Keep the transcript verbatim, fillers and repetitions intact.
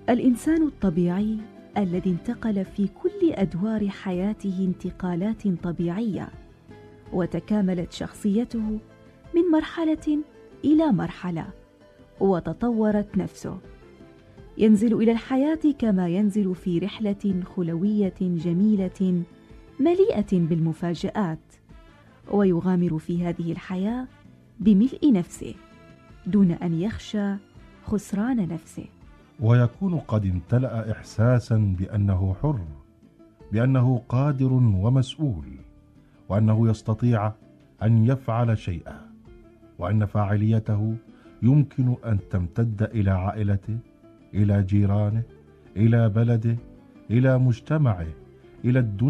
الإنسان الطبيعي الذي انتقل في كل أدوار حياته انتقالات طبيعية، وتكاملت شخصيته من مرحلة إلى مرحلة، وتطورت نفسه، ينزل إلى الحياة كما ينزل في رحلة خلوية جميلة مليئة بالمفاجآت، ويغامر في هذه الحياة بملء نفسه دون أن يخشى خسران نفسه، ويكون قد امتلأ إحساسا بأنه حر، بأنه قادر ومسؤول، وأنه يستطيع أن يفعل شيئا، وأن فاعليته يمكن أن تمتد إلى عائلته، إلى جيرانه، إلى بلده، إلى مجتمعه، إلى الدنيا.